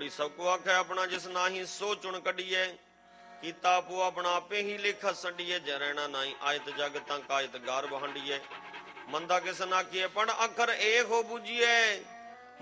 ਕੋਈ ਸਭ ਕੋ ਆਖੇ ਆਪਣਾ, ਜਿਸ ਨਾਹੀ ਸੋ ਚੁਣ ਕੱਢੀਏ। ਕੀਤਾ ਆਪੋ ਆਪਣਾ ਆਪੇ ਹੀ ਲੇਖਾ ਸੰਡੀਏ। ਜੈ ਰਹਿਣਾ ਨਾਹੀ ਆਇਤ ਜਗ ਤਾਂ ਕਾਇਤ ਗਾਰ ਵਹੰਡੀਏ। ਮੰਦਾ ਕਿਸ ਨਾ ਕੀਏ ਪੜ ਅੱਖਰ ਏਕ ਹੋ ਬੂਝੀਏ।